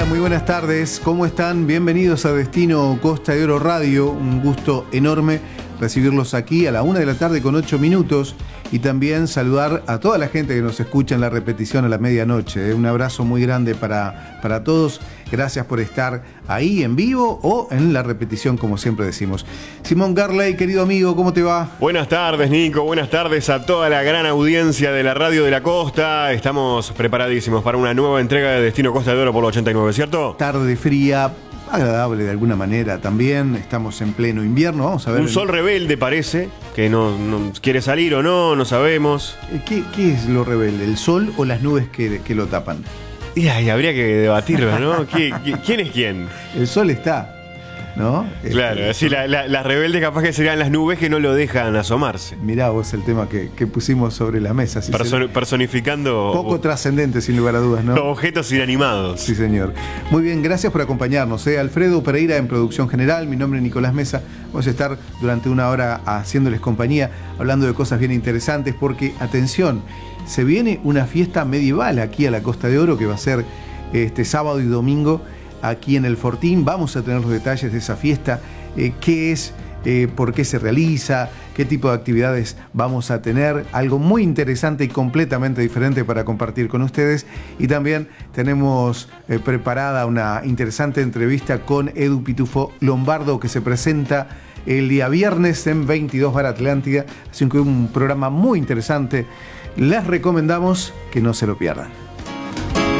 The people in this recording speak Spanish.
Hola, muy buenas tardes. ¿Cómo están? Bienvenidos a Destino Costa de Oro Radio. Un gusto enorme recibirlos aquí a la 1 de la tarde con 8 minutos y también saludar a toda la gente que nos escucha en la repetición a la medianoche. Un abrazo muy grande para todos. Gracias por estar ahí en vivo o en la repetición, como siempre decimos. Simón Garley, querido amigo, ¿cómo te va? Buenas tardes, Nico. Buenas tardes a toda la gran audiencia de la Radio de la Costa. Estamos preparadísimos para una nueva entrega de Destino Costa de Oro por la 89, ¿cierto? Tarde fría, agradable de alguna manera también. Estamos en pleno invierno. Vamos a ver. Un sol rebelde parece, que no quiere salir o no sabemos. ¿Qué es lo rebelde? ¿El sol o las nubes que lo tapan? Y habría que debatirlo, ¿no? ¿Quién es quién? El sol está, ¿no? Claro, así las rebeldes capaz que serían las nubes que no lo dejan asomarse. Mirá vos el tema que pusimos sobre la mesa. Personificando... Poco trascendente, sin lugar a dudas, ¿no? Objetos inanimados. Sí, señor. Muy bien, gracias por acompañarnos. Alfredo Pereira en producción general, mi nombre es Nicolás Mesa. Vamos a estar durante una hora haciéndoles compañía, hablando de cosas bien interesantes, porque, atención, se viene una fiesta medieval aquí a la Costa de Oro que va a ser este sábado y domingo aquí en el Fortín. Vamos a tener los detalles de esa fiesta, qué es, por qué se realiza, qué tipo de actividades vamos a tener, algo muy interesante y completamente diferente para compartir con ustedes. Y también tenemos preparada una interesante entrevista con Edu Pitufo Lombardo, que se presenta el día viernes en 22 Bar Atlántida. Así que un programa muy interesante. Les recomendamos que no se lo pierdan.